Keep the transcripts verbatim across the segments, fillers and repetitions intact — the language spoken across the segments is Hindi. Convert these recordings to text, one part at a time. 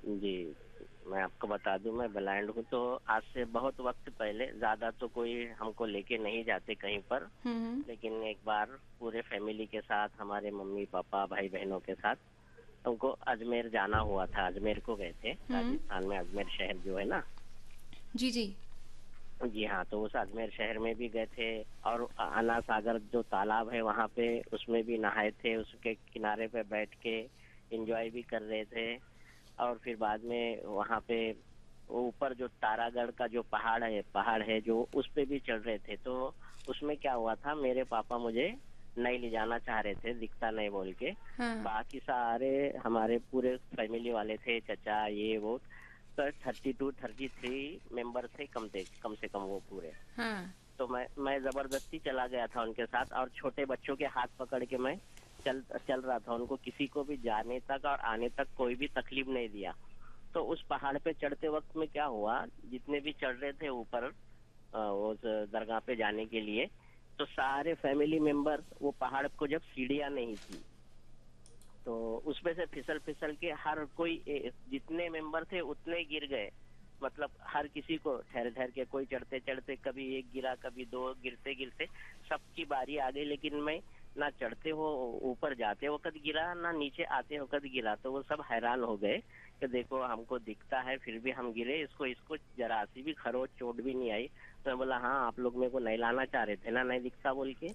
जी, मैं आपको बता दूँ मैं ब्लाइंड हूँ तो आज से बहुत वक़्त पहले ज़्यादा तो कोई हमको लेके नहीं जाते कहीं पर, हुँ, हुँ। लेकिन एक बार पूरे फैमिली के साथ हमारे मम्मी-पापा, भाई-बहनों के साथ हमको अजमेर जाना हुआ था, अजमेर को गए थे, हुँ। राजस्थान में अजमेर शहर जो है ना। जी, जी। जी हाँ, तो उस अजमेर शहर में भी गए थे और अ, अन्ना सागर जो तालाब है वहाँ पे उसमें भी नहाए थे, उसके किनारे पे बैठ के एन्जॉय भी कर रहे थे। और फिर बाद में वहाँ पे ऊपर जो तारागढ़ का जो पहाड़ है पहाड़ है जो उस पे भी चढ़ रहे थे। तो उसमें क्या हुआ था, मेरे पापा मुझे नहीं ले जाना चाह रहे थे, दिखता नहीं बोल के। हाँ, बाकी सारे हमारे पूरे फैमिली वाले थे, चचा ये वो, तो thirty two thirty three member थे कम से कम से कम वो पूरे। हाँ। तो मैं मैं जबरदस्ती चला गया था उनके साथ और छोटे बच्चों के हाथ पकड़ के मैं चल चल रहा था। उनको किसी को भी जाने तक और आने तक कोई भी तकलीफ नहीं दिया। तो उस पहाड़ पे चढ़ते वक्त में क्या हुआ, जितने भी चढ़ रहे थे ऊपर अ, उस दरगाह पे जाने के लिए, तो सारे फैमिली मेंबर वो पहाड़ को जब सीढ़ियां नहीं थी तो उसमें से फिसल फिसल के हर कोई ए, जितने मेंबर थे उतने गिर गए। मतलब हर किसी को ठहर ठहर के कोई चढ़ते चढ़ते कभी एक गिरा कभी दो, गिरते गिरते सबकी बारी आ गई। लेकिन मैं ना चढ़ते हो ऊपर जाते वक्त गिरा ना नीचे आते वक्त गिरा। तो वो सब हैरान हो गए कि देखो हमको दिखता है फिर भी हम गिरे, इसको इसको जरा सी भी खरोच चोट भी नहीं आई। तो मैं बोला हाँ आप लोग मेरे को नहीं लाना चाह रहे थे ना, नहीं दिखता बोल के।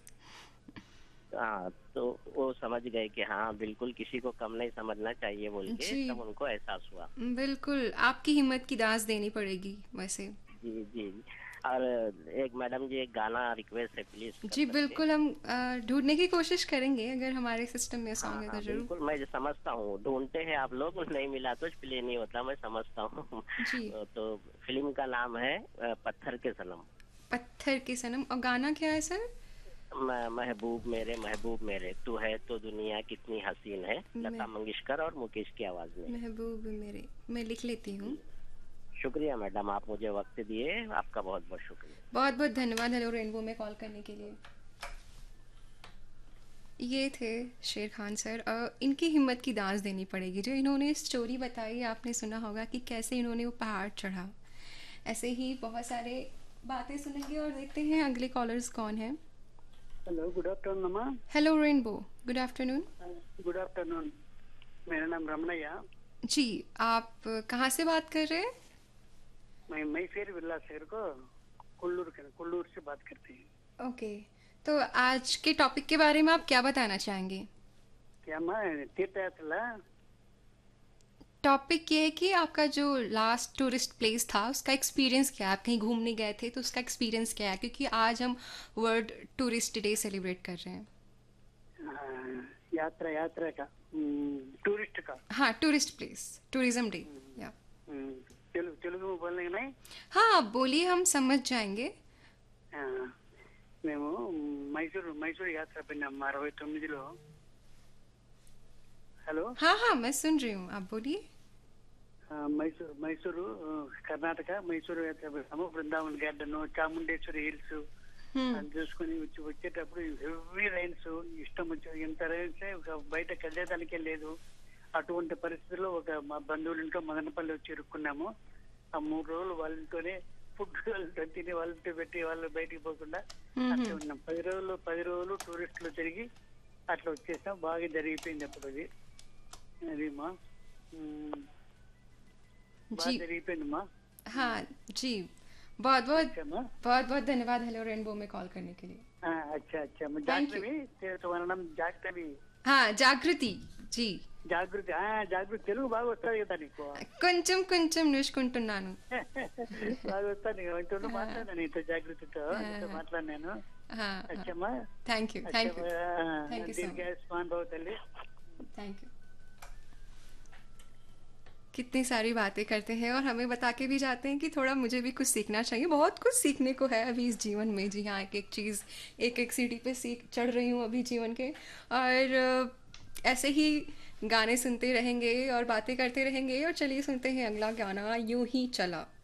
हाँ, तो वो समझ गए कि हाँ बिल्कुल किसी को कम नहीं समझना चाहिए बोल के, जी, तब उनको एहसास हुआ। बिल्कुल, आपकी हिम्मत की दाज़ देनी पड़ेगी वैसे। जी जी जी। और एक मैडम जी एक गाना रिक्वेस्ट है, प्लीज कर जी, सकते? बिल्कुल हम अ, ढूँढने की कोशिश करेंगे, अगर हमारे सिस्टम में हाँ सॉन्ग है तो हाँ ज़रूर। बिल्कुल, मैं जो समझता हूँ ढूंढते हैं आप लोग, नहीं मिला तो प्ले नहीं होता, मैं समझता हूँ। जी, तो फिल्म का नाम है अ, पत्थर के सनम। पत्थर के सनम और गाना क्या है सर? म- महबूब मेरे महबूब मेरे तू है तो दुनिया कितनी हसीन है, मैं लता मंगेशकर और मुकेश की आवाज में। महबूब मेरे, मैं लिख लेती जी, हूँ। शुक्रिया मैडम, आप मुझे वक्त दिए, आपका बहुत बहुत शुक्रिया। बहुत-बहुत धन्यवाद हेलो रेनबो में कॉल करने के लिए। ये थे शेर खान सर। अ, इनकी हिम्मत की दांस देनी पड़ेगी। जो इन्होंने स्टोरी बताई आपने सुना होगा कि कैसे इन्होंने वो पहाड़ चढ़ा। ऐसे ही बहुत सारे बातें सुनेंगे और देखते हैं अगले कॉलर्स कौन हैं। हेलो, गुड आफ्टरनून अम्मा। Hello rainbow, good afternoon. Good afternoon. मेरा नाम रमणయ్య। जी, आप कहाँ से बात कर रहे हैं? मैं मैफेर विला शहर को कुल्लूर के कुल्लूर से बात करते हैं। ओके, तो आज के टॉपिक के बारे में आप क्या बताना चाहेंगे? क्या अम्मा, तीर्थ यात्रा? टॉपिक ये है कि आपका जो लास्ट टूरिस्ट प्लेस था उसका एक्सपीरियंस क्या है? आप कहीं घूमने गए थे तो उसका एक्सपीरियंस क्या है? क्योंकि आज हम वर्ल्ड टूरिस्ट डे सेलिब्रेट कर रहे हैं। यात्रा यात्रा का, हम्म, टूरिस्ट का। हाँ, टूरिस्ट प्लेस, टूरिज्म डे। हम्म, या हम्म, तेलुगु तेलुगु में बोलने नहीं। हाँ, आप बोलिए, हम समझ जाएंगे। ఆ, మేము మైసూరు మైసూరు యాత్ర పోయినాం అరవై తొమ్మిదిలో. హలో. हाँ हाँ, मैं सुन रही हूँ, आप बोलिए। ఆ, మైసూరు మైసూరు ఆ, కర్ణాటక మైసూరు యాత్ర పోయినాము. బృందావన్ గార్డెన్, చాముండేశ్వరి హిల్స్ हम्म। అది చూసుకుని వచ్చి వచ్చేటప్పుడు హెవీ రైన్స్, ఇష్టం వచ్చి ఎంత రైన్స్ ఒక బయటకు వెళ్ళేదానికే లేదు. అటువంటి పరిస్థితుల్లో ఒక మా బంధువుల ఇంట్లో మదనపల్లి వచ్చి ఇరుక్కున్నాము. ఆ మూడు రోజులు వాళ్ళతోనే ఫుడ్ వాళ్ళతో తిని వాళ్ళతో పెట్టి వాళ్ళు బయటికి పోకుండా हम्म అట్లా हम्म। ఉన్నాం. పది రోజులు పది రోజులు టూరిస్టులు తిరిగి అట్లా వచ్చేసాం. బాగా జరిగిపోయింది అప్పుడు అది. అది మా ఉమ్, బాగా जी జరిగిపోయింది మా. हाँ जी, बहुत बहुत अच्छा माँ. बहुत बहुत धन्यवाद हेलो रेनबो में कॉल करने के लिए। ఆ, అచ్చా అచ్చా మా थैंक यू। జాగ్రవి వనడం జాగ్రత్తవి हाँ, जागृति जी। జాగృతి. ఆ, జాగృతి తెలుగు బాగా వస్తుంది కదా నీకు? కొంచెం కొంచెం నేర్చుకుంటున్నాను। బాగా వస్తా నీకు అంటున్నా. हाँ మాట్లాడినా నీతో, జాగృతితో నీతో हाँ మాట్లాడినాను. हाँ हाँ। అచ్చమ్మా. Thank you thank you అచ్చమ్మా. Thank you so much. దీర్ఘాయుష్మాన్ భవ తల్లి. Thank you. कितनी सारी बातें करते हैं और हमें बता के भी जाते हैं कि थोड़ा मुझे भी कुछ सीखना चाहिए। बहुत कुछ सीखने को है अभी इस जीवन में। जी हाँ, एक एक चीज़, एक एक सीढ़ी पे सीख चढ़ रही हूँ अभी जीवन के। और अ, ऐसे ही गाने सुनते रहेंगे और बातें करते रहेंगे। और चलिए सुनते हैं अगला गाना, यूं ही चला।